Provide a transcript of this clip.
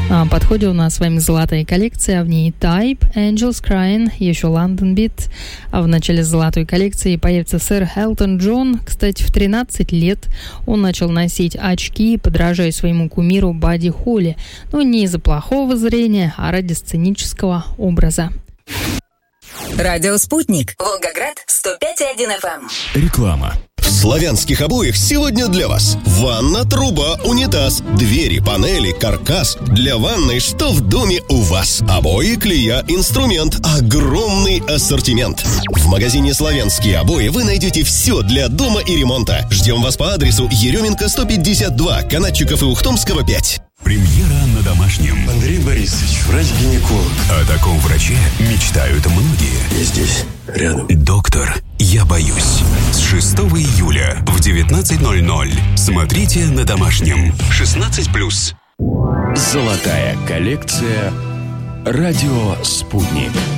На подходе у нас с вами золотая коллекция, в ней Type, Angels Crying, еще London Beat. А в начале золотой коллекции появится сэр Элтон Джон. Кстати, в 13 лет он начал носить очки, подражая своему кумиру Бадди Холли. Но не из-за плохого зрения, а ради сценического образа. Радио «Спутник». Волгоград, 105,1 FM. Реклама. В славянских обоях сегодня для вас ванна, труба, унитаз, двери, панели, каркас. Для ванной что в доме у вас? Обои, клея, инструмент. Огромный ассортимент. В магазине «Славянские обои» вы найдете все для дома и ремонта. Ждем вас по адресу Еременко, 152, Канатчиков и Ухтомского, 5. Премьера на домашнем. Андрей Борисович, врач-гинеколог. О таком враче мечтают многие. Я здесь, рядом. Доктор, я боюсь. С 6 июля в 19:00. Смотрите на домашнем. 16+. Золотая коллекция. Радио «Спутник».